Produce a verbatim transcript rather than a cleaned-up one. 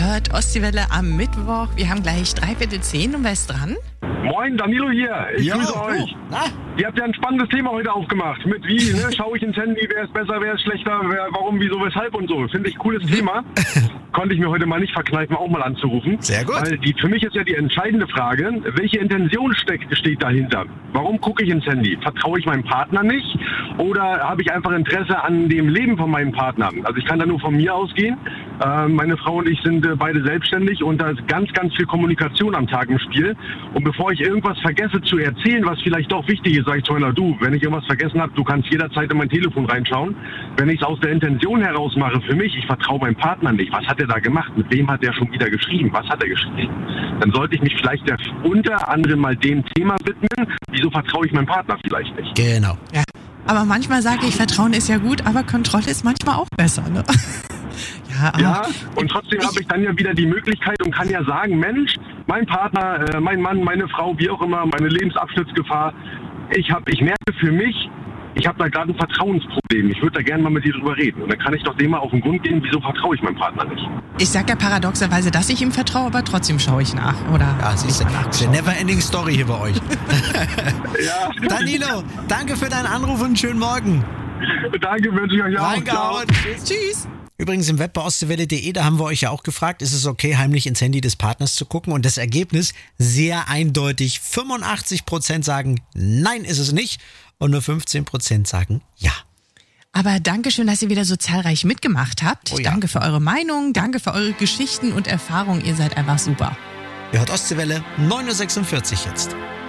hört Ostseewelle am Mittwoch. Wir haben gleich dreiviertel zehn und wer ist dran? Moin, Danilo hier. Ich Jo, grüße oh, euch. na? Ihr habt ja ein spannendes Thema heute aufgemacht. Mit wie, ne? Schaue ich ins Handy, wer ist besser, wer ist schlechter, wer, warum, wieso, weshalb und so. Finde ich cooles Thema. Konnte ich mir heute mal nicht verkneifen, auch mal anzurufen. Sehr gut. Weil die, für mich ist ja die entscheidende Frage, welche Intention steckt, steht dahinter? Warum gucke ich ins Handy? Vertraue ich meinem Partner nicht? Oder habe ich einfach Interesse an dem Leben von meinem Partner? Also ich kann da nur von mir ausgehen. Äh, meine Frau und ich sind äh, beide selbstständig und da ist ganz, ganz viel Kommunikation am Tag im Spiel. Und bevor ich irgendwas vergesse zu erzählen, was vielleicht doch wichtig ist, sage ich zu einer, du, wenn ich irgendwas vergessen habe, du kannst jederzeit in mein Telefon reinschauen. Wenn ich es aus der Intention heraus mache, für mich, ich vertraue meinem Partner nicht. Was hat er da gemacht? Mit wem hat er schon wieder geschrieben? Was hat er geschrieben? Dann sollte ich mich vielleicht der, unter anderem mal dem Thema widmen. Wieso vertraue ich meinem Partner vielleicht nicht? Genau. Ja. Aber manchmal sage ich, Vertrauen ist ja gut, aber Kontrolle ist manchmal auch besser, ne? Ja, aber Ja, und trotzdem habe ich dann ja wieder die Möglichkeit und kann ja sagen, Mensch, mein Partner, äh, mein Mann, meine Frau, wie auch immer, meine Lebensabschnittsgefahr, ich habe, ich merke für mich, ich habe da gerade ein Vertrauensproblem. Ich würde da gerne mal mit dir drüber reden. Und dann kann ich doch dem mal auf den Grund gehen, wieso vertraue ich meinem Partner nicht. ich sage ja paradoxerweise, dass ich ihm vertraue, aber trotzdem schaue ich nach. Oder Ja, siehst du, das ist eine never-ending Story hier bei euch. Ja, Danilo, danke für deinen Anruf und einen schönen Morgen. danke, wünsche ich euch auch. Ciao. Reingehauen. Tschüss. Übrigens im Web bei ostseewelle punkt de, da haben wir euch ja auch gefragt, ist es okay, heimlich ins Handy des Partners zu gucken? Und das Ergebnis sehr eindeutig. fünfundachtzig Prozent sagen, nein, ist es nicht. Und nur fünfzehn Prozent sagen, ja. Aber danke schön, dass ihr wieder so zahlreich mitgemacht habt. Oh ja. Danke für eure Meinung, danke für eure Geschichten und Erfahrungen. Ihr seid einfach super. Ihr hört Ostseewelle, neun Uhr sechsundvierzig jetzt.